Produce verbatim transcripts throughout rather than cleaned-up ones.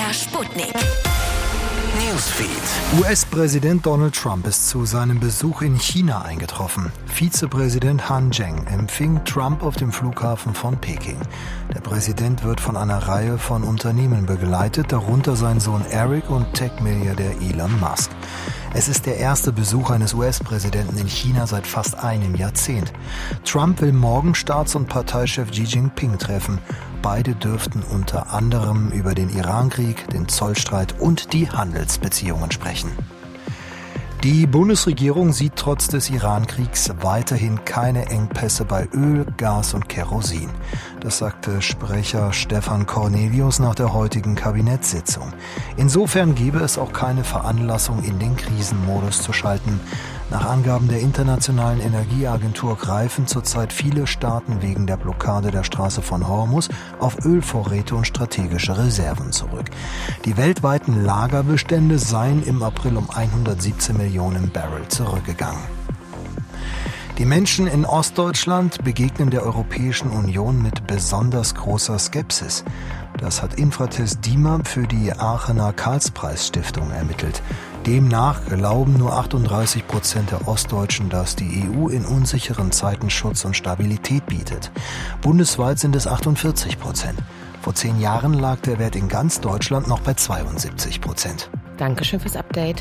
der Sputnik. Newsfeed. U S-Präsident Donald Trump ist zu seinem Besuch in China eingetroffen. Vizepräsident Han Zheng empfing Trump auf dem Flughafen von Peking. Der Präsident wird von einer Reihe von Unternehmen begleitet, darunter sein Sohn Eric und Tech-Milliardär Elon Musk. Es ist der erste Besuch eines U S-Präsidenten in China seit fast einem Jahrzehnt. Trump will morgen Staats- und Parteichef Xi Jinping treffen. Beide dürften unter anderem über den Irankrieg, den Zollstreit und die Handelsbeziehungen sprechen. Die Bundesregierung sieht trotz des Irankriegs weiterhin keine Engpässe bei Öl, Gas und Kerosin. Das sagte Sprecher Stefan Cornelius nach der heutigen Kabinettssitzung. Insofern gebe es auch keine Veranlassung, in den Krisenmodus zu schalten. Nach Angaben der Internationalen Energieagentur greifen zurzeit viele Staaten wegen der Blockade der Straße von Hormuz auf Ölvorräte und strategische Reserven zurück. Die weltweiten Lagerbestände seien im April um hundertsiebzehn Millionen Barrel zurückgegangen. Die Menschen in Ostdeutschland begegnen der Europäischen Union mit besonders großer Skepsis. Das hat Infratest DIMAP für die Aachener Karlspreis-Stiftung ermittelt. Demnach glauben nur achtunddreißig Prozent der Ostdeutschen, dass die E U in unsicheren Zeiten Schutz und Stabilität bietet. Bundesweit sind es achtundvierzig Prozent. Vor zehn Jahren lag der Wert in ganz Deutschland noch bei zweiundsiebzig Prozent. Dankeschön fürs Update.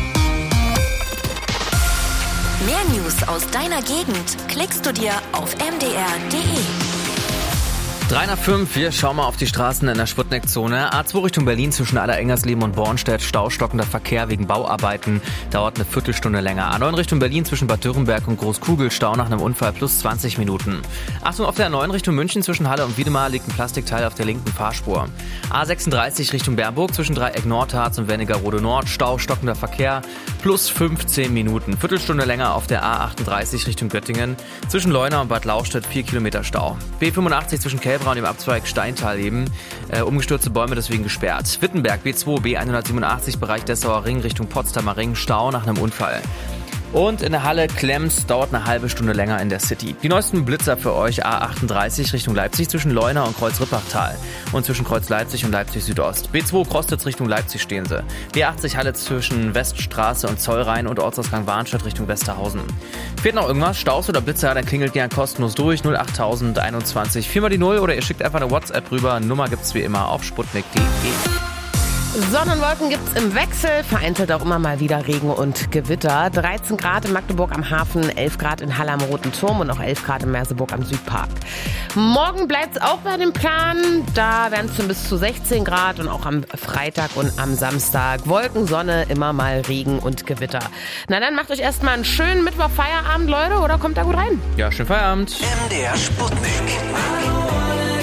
Mehr News aus deiner Gegend klickst du dir auf m d r punkt d e. drei nach fünf, wir schauen mal auf die Straßen in der Sputnik-Zone. A zwei Richtung Berlin zwischen Allerengernsleben und Bornstedt, staustockender Verkehr wegen Bauarbeiten, dauert eine Viertelstunde länger. A neun Richtung Berlin zwischen Bad Dürrenberg und Großkugel, Stau nach einem Unfall plus zwanzig Minuten. Achtung, auf der A neun Richtung München zwischen Halle und Wiedemar liegt ein Plastikteil auf der linken Fahrspur. A sechsunddreißig Richtung Bernburg zwischen Dreieck Nordharz und Wernigerode Nord, staustockender Verkehr plus fünfzehn Minuten. Viertelstunde länger auf der A achtunddreißig Richtung Göttingen zwischen Leuna und Bad Lauchstädt, vier Kilometer Stau. B fünfundachtzig zwischen Kälber und dem Abzweig Steintal eben. Äh, umgestürzte Bäume deswegen gesperrt. Wittenberg B zwei, B hundertsiebenundachtzig, Bereich Dessauer Ring Richtung Potsdamer Ring, Stau nach einem Unfall. Und in der Halle Klemms dauert eine halbe Stunde länger in der City. Die neuesten Blitzer für euch: A achtunddreißig Richtung Leipzig zwischen Leuna und Kreuz-Rippachtal und zwischen Kreuz Leipzig und Leipzig Südost. B zwei Krostitz Richtung Leipzig stehen sie. B achtzig Halle zwischen Weststraße und Zollrhein und Ortsausgang Warnstadt Richtung Westerhausen. Fehlt noch irgendwas? Staus oder Blitzer? Dann klingelt gern kostenlos durch. null acht null null einundzwanzig vier mal die null oder ihr schickt einfach eine WhatsApp rüber. Nummer gibt's wie immer auf sputnik punkt d e. Sonne und Wolken gibt's im Wechsel, vereinzelt auch immer mal wieder Regen und Gewitter. dreizehn Grad in Magdeburg am Hafen, elf Grad in Halle am Roten Turm und auch elf Grad in Merseburg am Südpark. Morgen bleibt's auch bei dem Plan, da werden es dann bis zu sechzehn Grad und auch am Freitag und am Samstag Wolken, Sonne, immer mal Regen und Gewitter. Na dann macht euch erstmal einen schönen Mittwoch-Feierabend, Leute, oder kommt da gut rein? Ja, schönen Feierabend. M D R Sputnik.